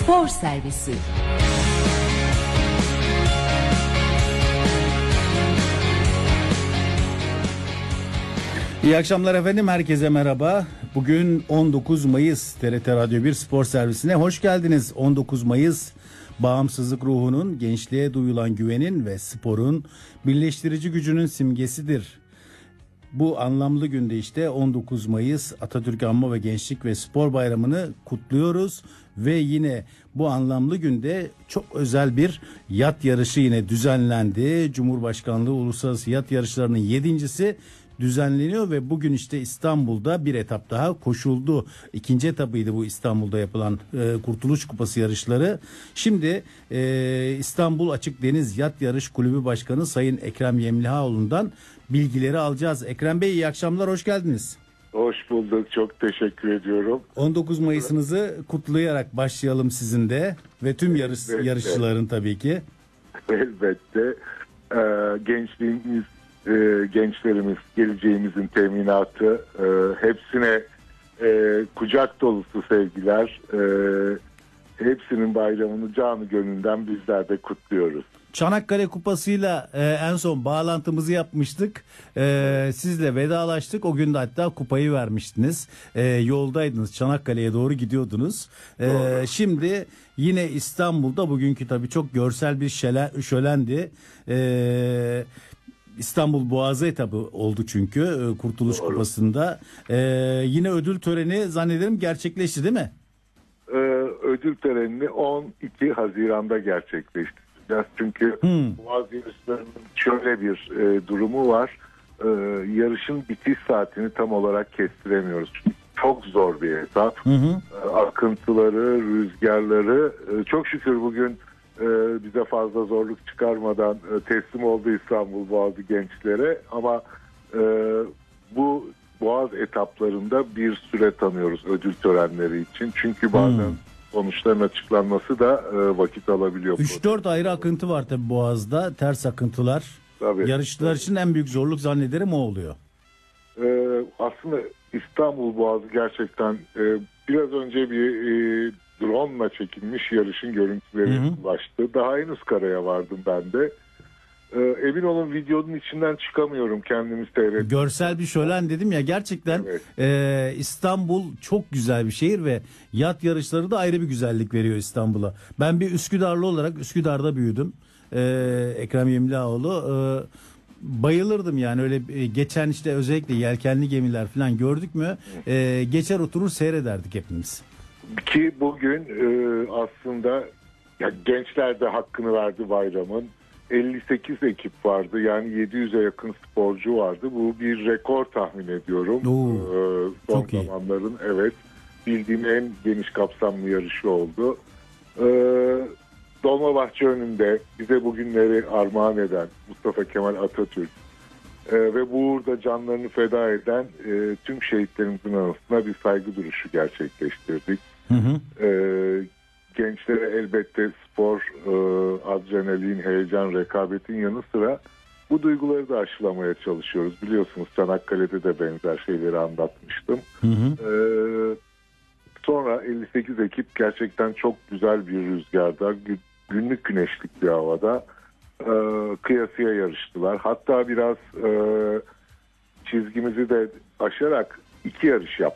Spor Servisi. İyi akşamlar efendim, herkese merhaba. Bugün 19 Mayıs, TRT Radyo 1 Spor Servisi'ne hoş geldiniz. 19 Mayıs, bağımsızlık ruhunun, gençliğe duyulan güvenin ve sporun birleştirici gücünün simgesidir. Bu anlamlı günde işte 19 Mayıs Atatürk Anma ve Gençlik ve Spor Bayramı'nı kutluyoruz. Ve yine bu anlamlı günde çok özel bir yat yarışı yine düzenlendi. Cumhurbaşkanlığı Uluslararası Yat Yarışları'nın 7.'si düzenleniyor ve bugün işte İstanbul'da bir etap daha koşuldu. İkinci etapıydı bu İstanbul'da yapılan Kurtuluş Kupası yarışları. Şimdi İstanbul Açık Deniz Yat Yarış Kulübü Başkanı Sayın Ekrem Yemlihaoğlu'ndan bilgileri alacağız. Ekrem Bey, iyi akşamlar, hoş geldiniz. Hoş bulduk, çok teşekkür ediyorum. 19 Mayıs'ınızı kutlayarak başlayalım sizin de ve tüm yarışçıların tabii ki. Elbette. Gençliğimiz, gençlerimiz, geleceğimizin teminatı, hepsine kucak dolusu sevgiler, hepsinin bayramını canı gönülden bizler de kutluyoruz. Çanakkale Kupası'yla en son bağlantımızı yapmıştık. Sizle vedalaştık. O gün de hatta kupayı vermiştiniz. Yoldaydınız. Çanakkale'ye doğru gidiyordunuz. Şimdi yine İstanbul'da bugünkü tabii çok görsel bir şölendi. İstanbul Boğazı etabı oldu çünkü Kurtuluş Kupası'nda. Yine ödül töreni zannederim gerçekleşti, değil mi? Ödül törenini 12 Haziran'da gerçekleştireceğiz. Çünkü Boğaz yarışlarının şöyle bir durumu var. Yarışın bitiş saatini tam olarak kestiremiyoruz. Çünkü çok zor bir etap. Akıntıları, rüzgarları. Çok şükür bugün bize fazla zorluk çıkarmadan teslim oldu İstanbul Boğazı gençlere. Ama bu Boğaz etaplarında bir süre tanıyoruz ödül törenleri için. Çünkü bazen sonuçların açıklanması da vakit alabiliyor. 3-4 ayrı akıntı var tabii Boğaz'da. Ters akıntılar. Tabii. Yarışçılar için en büyük zorluk zannederim o oluyor. Aslında İstanbul Boğazı gerçekten biraz önce bir drone'la çekilmiş yarışın görüntüleri ulaştı. Daha henüz karaya vardım ben de. Emin olun videonun içinden çıkamıyorum, kendimi seyrediyorum. Görsel bir şölen dedim ya, gerçekten evet. İstanbul çok güzel bir şehir ve yat yarışları da ayrı bir güzellik veriyor İstanbul'a. Ben bir Üsküdarlı olarak Üsküdar'da büyüdüm. Ekrem Yemlihaoğlu. Bayılırdım yani, öyle geçen işte özellikle yelkenli gemiler falan gördük mü geçer oturur seyrederdik hepimiz. Ki bugün aslında ya, gençler de hakkını verdi bayramın. 58 ekip vardı, yani 700'e yakın sporcu vardı. Bu bir rekor tahmin ediyorum. Son zamanların evet bildiğim en geniş kapsamlı yarışı oldu. Dolmabahçe önünde bize bugünleri armağan eden Mustafa Kemal Atatürk ve bu uğurda canlarını feda eden tüm şehitlerimizin anısına bir saygı duruşu gerçekleştirdik. Gençlere elbette spor, adrenalin, heyecan, rekabetin yanı sıra bu duyguları da aşılamaya çalışıyoruz. Biliyorsunuz Çanakkale'de de benzer şeyleri anlatmıştım. Sonra 58 ekip gerçekten çok güzel bir rüzgarda, günlük güneşlik bir havada kıyasıya yarıştılar. Hatta biraz çizgimizi de aşarak 2 yarış yaptık.